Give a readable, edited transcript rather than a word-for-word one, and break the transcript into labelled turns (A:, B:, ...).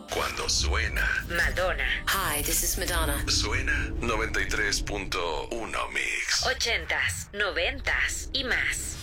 A: Cuando suena.
B: Madonna.
C: Hi, this is Madonna.
A: Suena 93.1 Mix.
B: 80s, 90s y más.